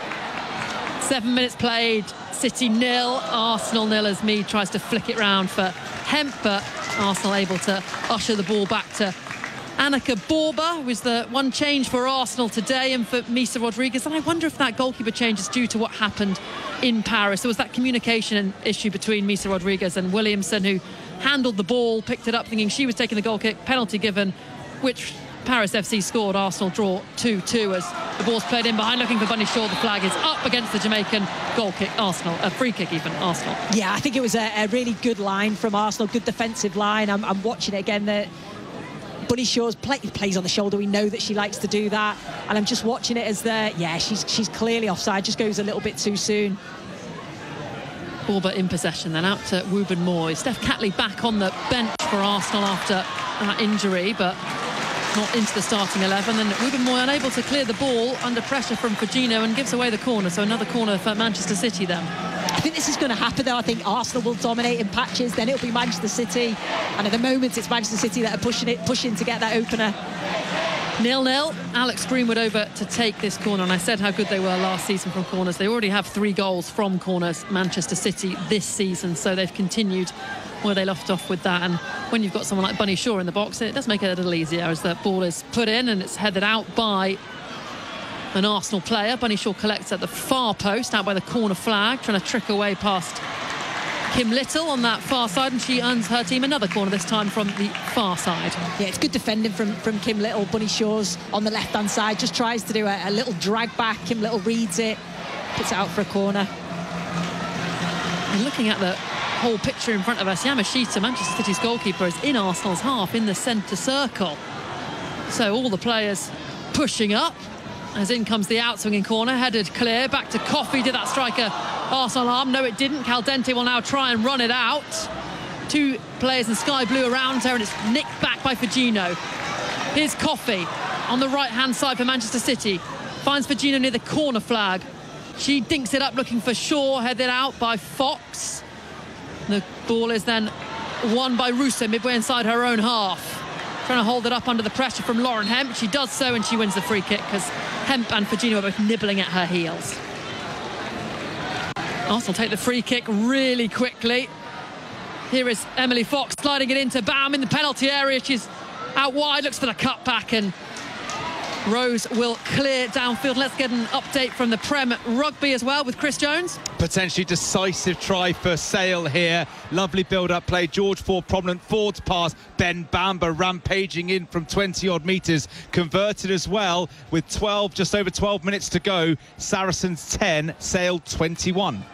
7 minutes played. City 0, Arsenal 0 as Mead tries to flick it round for Hemp, but Arsenal able to usher the ball back to Annika Borba, who was the one change for Arsenal today, and for Misa Rodriguez. And I wonder if that goalkeeper change is due to what happened in Paris. There was that communication issue between Misa Rodriguez and Williamson, who handled the ball, picked it up thinking she was taking the goal kick, penalty given, which Paris FC scored. Arsenal draw 2-2 as the ball's played in behind, looking for Bunny Shaw. The flag is up against the Jamaican. Goal kick, Arsenal. A free kick even, Arsenal. Yeah, I think it was a really good line from Arsenal, good defensive line. I'm watching it again. Bunny Shaw's plays on the shoulder. We know that she likes to do that, and I'm just watching it as she's clearly offside, just goes a little bit too soon. Borba in possession, then out to Ruben Moy. Steph Catley back on the bench for Arsenal after that injury, but not into the starting 11. And Ruben Moy unable to clear the ball under pressure from Figino and gives away the corner. So another corner for Manchester City then. think this is going to happen, though. I think Arsenal will dominate in patches, then it'll be Manchester City, and at the moment it's Manchester City that are pushing to get that opener. 0-0. Alex Greenwood over to take this corner, and I said how good they were last season from corners. They already have 3 goals from corners, Manchester City, this season, so they've continued where they left off with that. And when you've got someone like Bunny Shaw in the box, it does make it a little easier as the ball is put in and it's headed out by an Arsenal player. Bunny Shaw collects at the far post, out by the corner flag, trying to trick away past Kim Little on that far side, and she earns her team another corner, this time from the far side. Yeah, it's good defending from Kim Little. Bunny Shaw's on the left-hand side, just tries to do a little drag back. Kim Little reads it, puts it out for a corner. And looking at the whole picture in front of us, Yamashita, Manchester City's goalkeeper, is in Arsenal's half, in the centre circle. So all the players pushing up, as in comes the outswinging corner, headed clear, back to Coffey. Did that striker Arsenal arm? No, it didn't. Caldente will now try and run it out. 2 players in sky blue around her, and it's nicked back by Fagino. Here's Coffey on the right-hand side for Manchester City. Finds Fagino near the corner flag. She dinks it up looking for Shaw, headed out by Fox. The ball is then won by Russo midway inside her own half. Trying to hold it up under the pressure from Lauren Hemp. She does so, and she wins the free kick because Hemp and Fagino are both nibbling at her heels. Arsenal take the free kick really quickly. Here is Emily Fox sliding it into Baum in the penalty area. She's out wide, looks for the cutback, and Rose will clear downfield. Let's get an update from the Prem Rugby as well with Chris Jones. Potentially decisive try for Sale here. Lovely build-up play. George Ford prominent forwards pass. Ben Bamba rampaging in from 20-odd metres. Converted as well with just over 12 minutes to go. Saracens 10, Sale 21.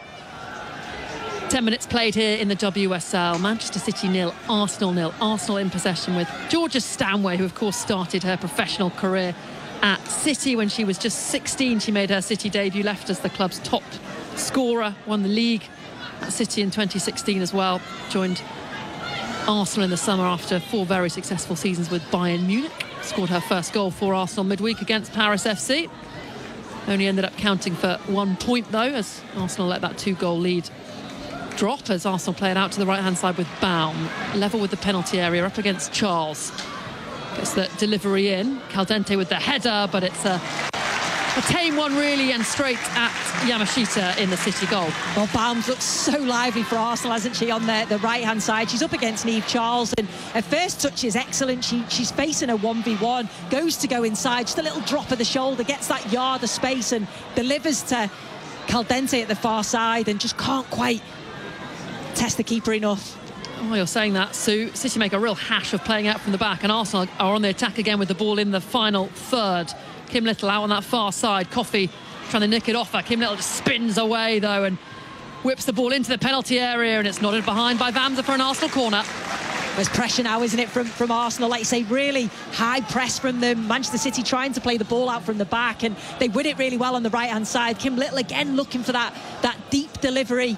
10 minutes played here in the WSL. Manchester City 0, Arsenal 0. Arsenal in possession with Georgia Stanway, who of course started her professional career at City when she was just 16. She made her City debut, left as the club's top scorer, won the league at City in 2016 as well. Joined Arsenal in the summer after 4 very successful seasons with Bayern Munich. Scored her first goal for Arsenal midweek against Paris FC. Only ended up counting for 1 point though, as Arsenal let that 2-goal lead drop as Arsenal play it out to the right-hand side with Baum. Level with the penalty area, up against Charles. Gets the delivery in. Caldente with the header, but it's a tame one really, and straight at Yamashita in the City goal. Well, Baum's looked so lively for Arsenal, hasn't she, on the right-hand side. She's up against Niamh Charles, and her first touch is excellent. She's facing a 1v1, goes to go inside, just a little drop of the shoulder, gets that yard of space and delivers to Caldente at the far side, and just can't quite test the keeper enough. Oh, you're saying that, Sue. City make a real hash of playing out from the back, and Arsenal are on the attack again with the ball in the final third. Kim Little out on that far side. Coffey trying to nick it off her. Kim Little just spins away though and whips the ball into the penalty area, and it's nodded behind by Vamsa for an Arsenal corner. There's pressure now, isn't it, from Arsenal? Like you say, really high press from them. Manchester City trying to play the ball out from the back, and they win it really well on the right-hand side. Kim Little again looking for that deep delivery.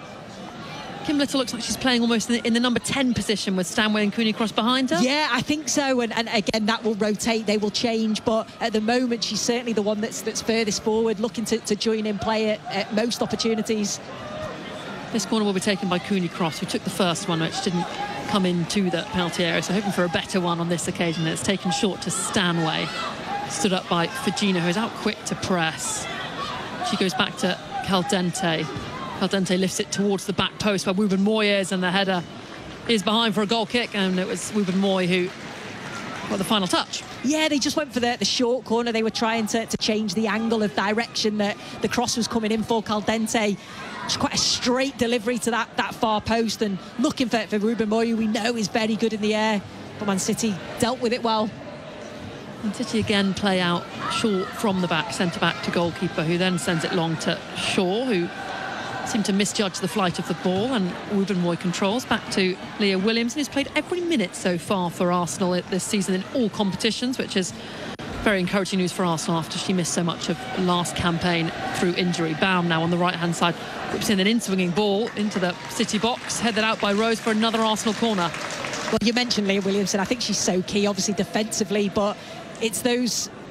Kim Little looks like she's playing almost in the number 10 position with Stanway and Cooney Cross behind her. Yeah, I think so. And again, that will rotate. They will change. But at the moment, she's certainly the one that's furthest forward, looking to join in play at most opportunities. This corner will be taken by Cooney Cross, who took the first one, which didn't come into the penalty area. So hoping for a better one on this occasion. It's taken short to Stanway. Stood up by Fagino, who is out quick to press. She goes back to Caldente. Caldente lifts it towards the back post where Wubben Moy is, and the header is behind for a goal kick, and it was Wubben Moy who got the final touch. Yeah, they just went for the short corner. They were trying to change the angle of direction that the cross was coming in for. Caldente, just quite a straight delivery to that far post, and looking for Wubben Moy, who we know is very good in the air. But Man City dealt with it well. And City again play out short from the back, centre-back to goalkeeper, who then sends it long to Shaw, who seemed to misjudge the flight of the ball, and Wubben Moy controls back to Leah Williamson, who's played every minute so far for Arsenal this season in all competitions, which is very encouraging news for Arsenal after she missed so much of last campaign through injury. Baum now on the right-hand side, whips in an in-swinging ball into the City box, headed out by Rose for another Arsenal corner. Well, you mentioned Leah Williamson. I think she's so key, obviously defensively, but it's those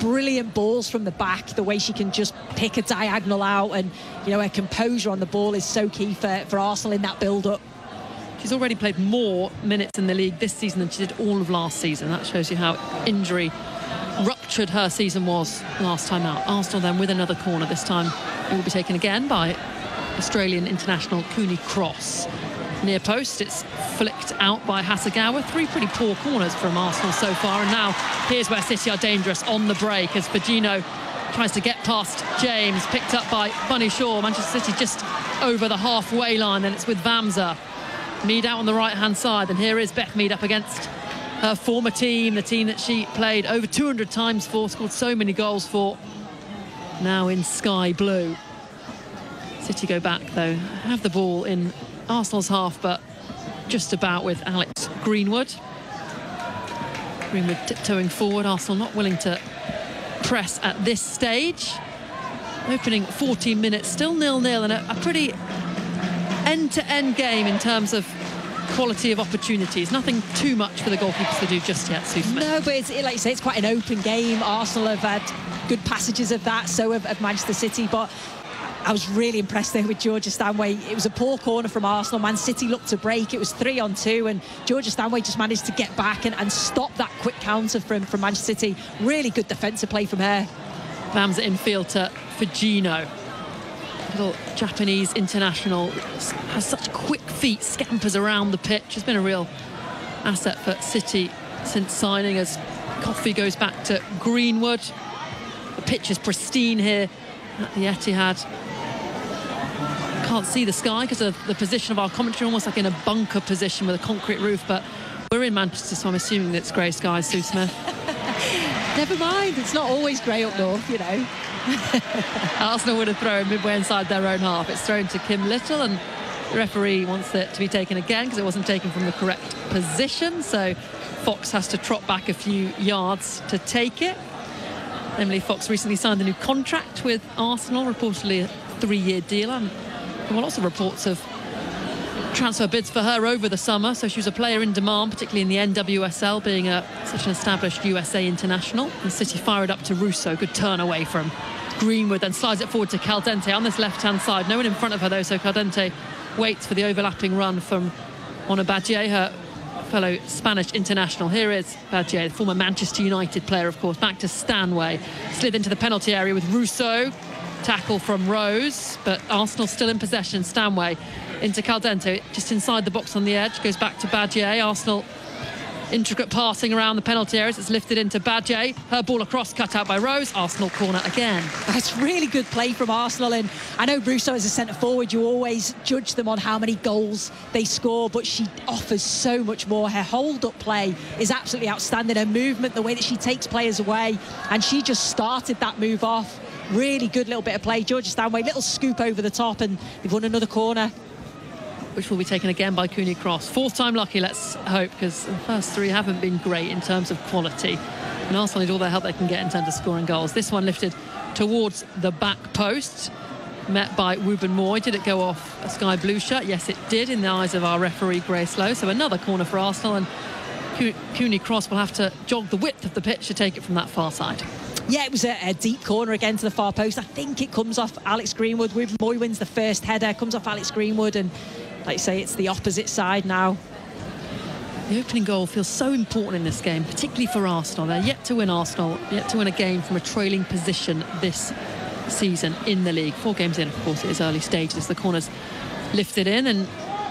brilliant balls from the back, the way she can just pick a diagonal out, and her composure on the ball is so key for Arsenal in that build-up. She's already played more minutes in the league this season than she did all of last season. That shows you how injury ruptured her season was last time out. Arsenal then with another corner. This time it will be taken again by Australian international Cooney Cross. Near post, it's flicked out by Hasegawa. 3 pretty poor corners from Arsenal so far, and now here's where City are dangerous on the break as Virginio tries to get past James, picked up by Bunny Shaw. Manchester City just over the halfway line, and it's with Vamsa. Mead out on the right-hand side, and here is Beth Mead up against her former team, the team that she played over 200 times for, scored so many goals for, now in sky blue. City go back, though, have the ball in Arsenal's half, but just about with Alex Greenwood. Greenwood tiptoeing forward. Arsenal not willing to press at this stage. Opening 14 minutes, still 0-0, and a pretty end-to-end game in terms of quality of opportunities. Nothing too much for the goalkeepers to do just yet, Sue Smith. No, but like you say, it's quite an open game. Arsenal have had good passages of that, so have Manchester City, but I was really impressed there with Georgia Stanway. It was a poor corner from Arsenal. Man City looked to break. It was 3-on-2, and Georgia Stanway just managed to get back and stop that quick counter from Manchester City. Really good defensive play from her. Vamsa infield to Fujino. Little Japanese international, has such quick feet, scampers around the pitch. Has been a real asset for City since signing, as Coffey goes back to Greenwood. The pitch is pristine here at the Etihad. Can't see the sky because of the position of our commentary, almost like in a bunker position with a concrete roof, but we're in Manchester, so I'm assuming that it's grey skies, Sue Smith. Never mind, it's not always grey up north, Arsenal would have thrown midway inside their own half. It's thrown to Kim Little, and the referee wants it to be taken again because it wasn't taken from the correct position, so Fox has to trot back a few yards to take it. Emily Fox recently signed a new contract with Arsenal, reportedly a 3-year deal, and there were lots of reports of transfer bids for her over the summer, so she was a player in demand, particularly in the NWSL, being such an established USA international. And City fired up to Russo. Good turn away from Greenwood, then slides it forward to Caldente on this left-hand side. No one in front of her, though, so Caldente waits for the overlapping run from Ona Badie, her fellow Spanish international. Here is Badie, the former Manchester United player, of course, back to Stanway. Slid into the penalty area with Russo. Tackle from Rose, but Arsenal still in possession. Stanway into Caldente, just inside the box on the edge, goes back to Badie. Arsenal intricate passing around the penalty areas. It's lifted into Badie. Her ball across, cut out by Rose. Arsenal corner again. That's really good play from Arsenal, and I know Russo as a centre forward, you always judge them on how many goals they score, but she offers so much more. Her hold-up play is absolutely outstanding. Her movement, the way that she takes players away, and she just started that move off. Really good little bit of play. Georgia Stanway, little scoop over the top, and they've won another corner, which will be taken again by Cooney Cross. Fourth time lucky, let's hope, because the first 3 haven't been great in terms of quality, and Arsenal need all the help they can get in terms of scoring goals. This one lifted towards the back post, met by Ruben Moy. Did it go off a sky blue shirt? Yes, it did, in the eyes of our referee Grace Lowe. So another corner for Arsenal, and Cooney Cross will have to jog the width of the pitch to take it from that far side. Yeah, it was a deep corner again to the far post. I think it comes off Alex Greenwood. Ruben Moy wins the first header, comes off Alex Greenwood, and like you say, it's the opposite side now. The opening goal feels so important in this game, particularly for Arsenal. They're yet to win a game from a trailing position this season in the league. 4 games in, of course, it is early stages. The corner's lifted in, and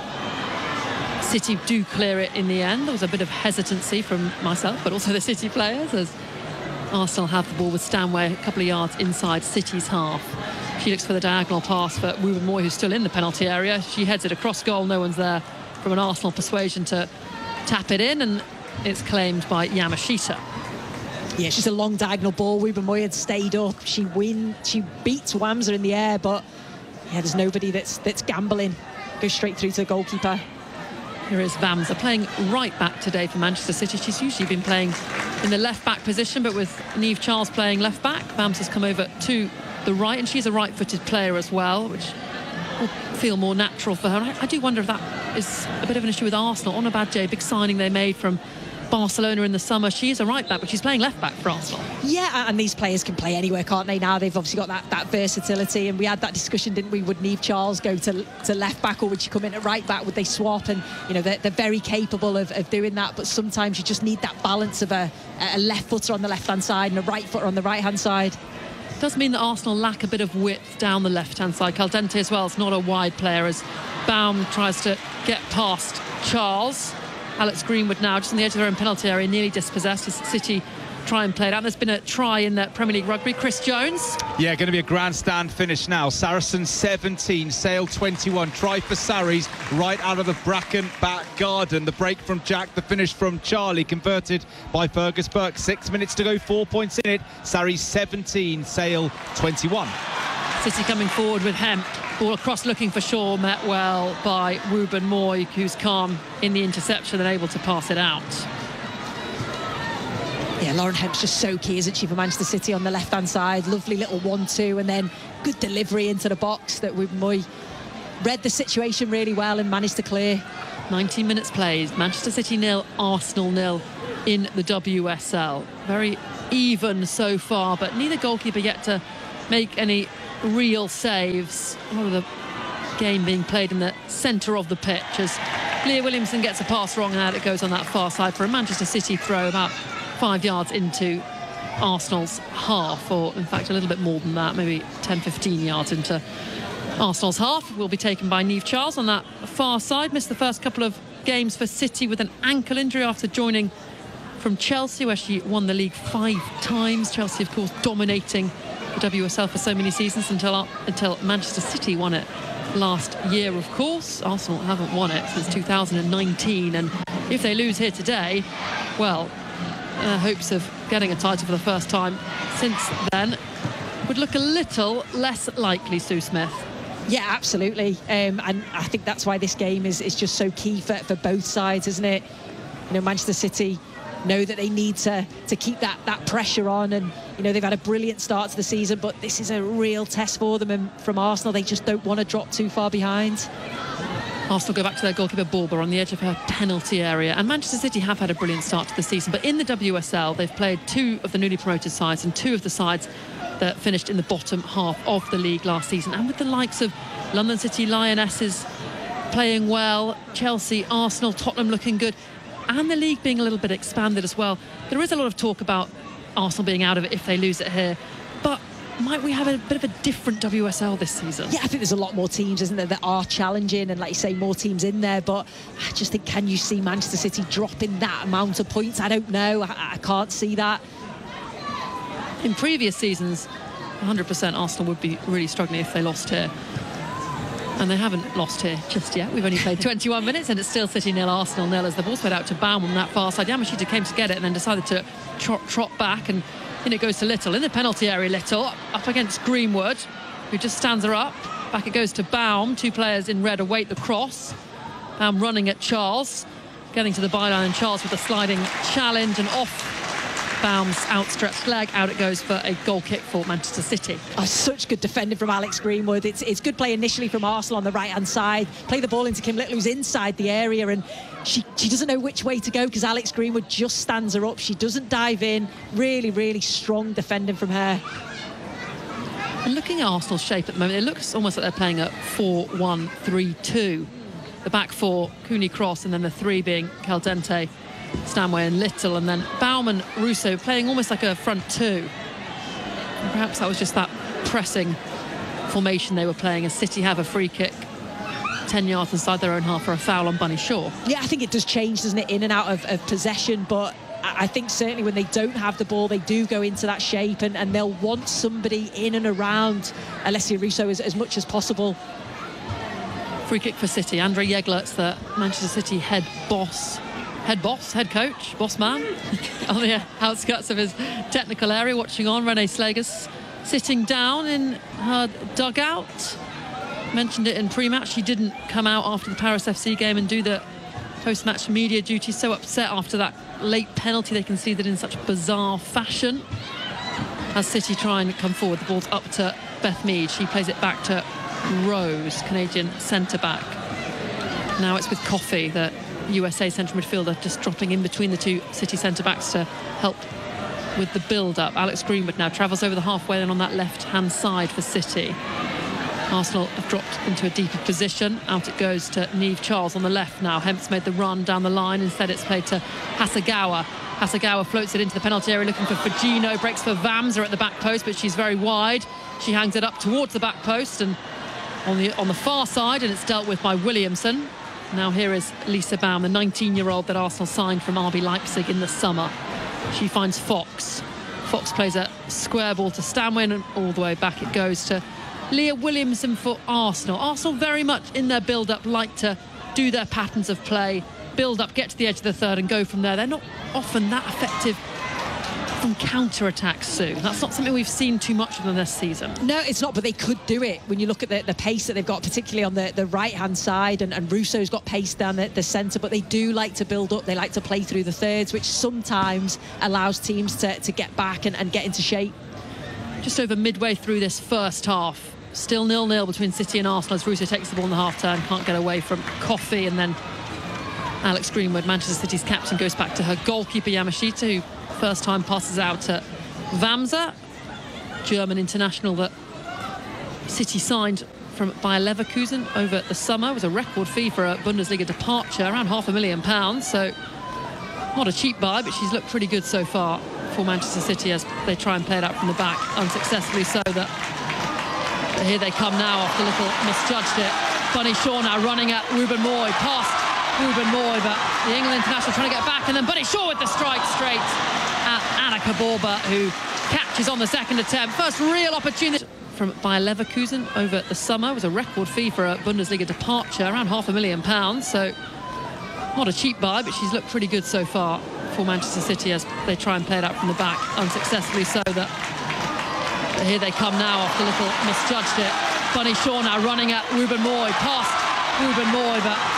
City do clear it in the end. There was a bit of hesitancy from myself, but also the City players, as Arsenal have the ball with Stanway a couple of yards inside City's half. She looks for the diagonal pass for Ruben Moy, who's still in the penalty area. She heads it across goal. No one's there from an Arsenal persuasion to tap it in, and it's claimed by Yamashita. Yeah, she's a long diagonal ball. Ruben Moy had stayed up. She beats Wamsa in the air, but yeah, there's nobody that's gambling. Goes straight through to the goalkeeper. Here is Vamsa playing right back today for Manchester City. She's usually been playing in the left back position, but with Niamh Charles playing left back, Vamsa's come over to the right, and she's a right-footed player as well, which will feel more natural for her. And I do wonder if that is a bit of an issue with Arsenal. Ona Badie, big signing they made from Barcelona in the summer. She is a right back, but she's playing left back for Arsenal. Yeah, and these players can play anywhere, can't they? Now they've obviously got that versatility, and we had that discussion, didn't we? Would Niamh Charles go to left back, or would she come in at right back? Would they swap? And they're very capable of doing that, but sometimes you just need that balance of a left footer on the left hand side and a right footer on the right hand side. Does mean that Arsenal lack a bit of width down the left hand side. Caldente as well is not a wide player, as Baum tries to get past Charles. Alex Greenwood now just on the edge of their own penalty area, nearly dispossessed as City try and play it out. There's been a try in the Premier League rugby. Chris Jones. Yeah, going to be a grandstand finish now. Saracens 17, Sale 21. Try for Sarries right out of the Bracken back garden. The break from Jack, the finish from Charlie, converted by Fergus Burke. 6 minutes to go, 4 points in it. Sarries 17, Sale 21. City coming forward with Hemp. Ball across looking for Shaw, met well by Ruben Moy, who's calm in the interception and able to pass it out. Yeah, Lauren Hemp's just so key, isn't she, for Manchester City on the left-hand side. Lovely little 1-2 and then good delivery into the box that Ruben Moy read the situation really well and managed to clear. 19 minutes played. Manchester City 0, Arsenal 0 in the WSL. Very even so far, but neither goalkeeper yet to make any real saves. A lot of the game being played in the centre of the pitch as Leah Williamson gets a pass wrong and out it goes on that far side for a Manchester City throw about 5 yards into Arsenal's half, or in fact a little bit more than that, maybe 10-15 yards into Arsenal's half. Will be taken by Niamh Charles on that far side. Missed the first couple of games for City with an ankle injury after joining from Chelsea, where she won the league 5 times. Chelsea, of course, dominating the WSL for so many seasons until Manchester City won it last year, of course. Arsenal haven't won it since 2019, and if they lose here today, well, hopes of getting a title for the first time since then would look a little less likely, Sue Smith. Yeah, absolutely, and I think that's why this game is just so key for both sides, isn't it? Manchester City know that they need to keep that pressure on, and they've had a brilliant start to the season, but this is a real test for them, and from Arsenal they just don't want to drop too far behind. Arsenal go back to their goalkeeper Borber on the edge of her penalty area, and Manchester City have had a brilliant start to the season, but in the WSL they've played 2 of the newly promoted sides and 2 of the sides that finished in the bottom half of the league last season, and with the likes of London City Lionesses playing well, Chelsea, Arsenal, Tottenham looking good, and the league being a little bit expanded as well. There is a lot of talk about Arsenal being out of it if they lose it here, but might we have a bit of a different WSL this season? Yeah, I think there's a lot more teams, isn't there, that are challenging, and like you say, more teams in there, but I just think, can you see Manchester City dropping that amount of points? I don't know. I can't see that. In previous seasons, 100% Arsenal would be really struggling if they lost here. And they haven't lost here just yet. We've only played 21 minutes and it's still City 0, Arsenal 0 as the ball's played out to Baum on that far side. Yamashita came to get it and then decided to trot back, and in it goes to Little in the penalty area. Little up against Greenwood, who just stands her up. Back it goes to Baum. 2 players in red await the cross. Baum running at Charles, getting to the byline, and Charles with a sliding challenge and off Baum's outstretched leg. Out it goes for a goal kick for Manchester City. Oh, such good defending from Alex Greenwood. It's good play initially from Arsenal on the right hand side. Play the ball into Kim Little, who's inside the area, and she doesn't know which way to go because Alex Greenwood just stands her up. She doesn't dive in. Really, really strong defending from her. And looking at Arsenal's shape at the moment, it looks almost like they're playing a 4-1-3-2. The back 4, Cooney, Cross, and then the 3 being Caldente, Stanway and Little, and then Bauman, Russo playing almost like a front 2. And perhaps that was just that pressing formation they were playing, as City have a free kick 10 yards inside their own half for a foul on Bunny Shaw. Yeah, I think it does change, doesn't it, in and out of possession, but I think certainly when they don't have the ball, they do go into that shape, and they'll want somebody in and around Alessia Russo as much as possible. Free kick for City. Andre Jeglert's the Manchester City head coach, boss man, on the outskirts of his technical area, watching on. Renee Slagers sitting down in her dugout. Mentioned it in pre-match. She didn't come out after the Paris FC game and do the post-match media duty. So upset after that late penalty they conceded in such bizarre fashion. As City try and come forward, the ball's up to Beth Mead. She plays it back to Rose, Canadian centre-back. Now it's with Coffey that USA central midfielder, just dropping in between the two City centre-backs to help with the build-up. Alex Greenwood now travels over the halfway line on that left-hand side for City. Arsenal have dropped into a deeper position. Out it goes to Niamh Charles on the left now. Hemp's made the run down the line. Instead it's played to Hasegawa. Hasegawa floats it into the penalty area looking for Fujino. Breaks for Vamsa at the back post, but she's very wide. She hangs it up towards the back post and on the far side, and it's dealt with by Williamson. Now here is Lisa Baum, the 19-year-old that Arsenal signed from RB Leipzig in the summer. She finds Fox. Fox plays a square ball to Stanwin, and all the way back it goes to Leah Williamson for Arsenal. Arsenal very much in their build-up like to do their patterns of play, build up, get to the edge of the third and go from there. They're not often that effective from counter-attacks, Sue. That's not something we've seen too much of them this season. No, it's not, but they could do it when you look at the pace that they've got, particularly on the right-hand side, and Russo's got pace down the centre, but they do like to build up. They like to play through the thirds, which sometimes allows teams to get back and get into shape. Just over midway through this first half, still 0-0 between City and Arsenal as Russo takes the ball in the half-turn, can't get away from Coffey, and then Alex Greenwood, Manchester City's captain, goes back to her goalkeeper Yamashita, who first time passes out to Vamsa, German international that City signed from Bayer Leverkusen over the summer. It was a record fee for a Bundesliga departure, around £500,000, so not a cheap buy, but she's looked pretty good so far for Manchester City as they try and play it out from the back, unsuccessfully so. But here they come now after Little misjudged it. Bunny Shaw now running at Ruben Moy, past Ruben Moy, but the England international trying to get back, and then Bunny Shaw with the strike straight at Annika Borba, who catches on the second attempt. First real opportunity from Bayer Leverkusen over the summer. It was a record fee for a Bundesliga departure, around £500,000, so not a cheap buy, but she's looked pretty good so far for Manchester City as they try and play it out from the back, unsuccessfully so. But here they come now after Little misjudged it. Bunny Shaw now running at Ruben Moy, past Ruben Moy, but